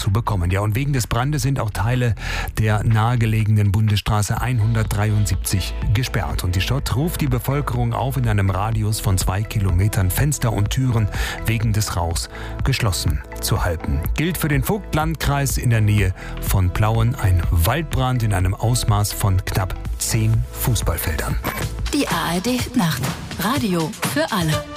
zu bekommen. Ja, und wegen des Brandes sind auch Teile der nahegelegenen Bundesstraße 173 gesperrt. Und die Stadt ruft die Bevölkerung auf, in einem Radius von 2 Kilometern Fenster und Türen wegen des Rauchs geschlossen zu halten. Gilt für den Vogtlandkreis in der Nähe von Plauen ein Waldbrand in einem Ausmaß von knapp 10 Fußballfeldern. Die ARD Nacht. Radio für alle.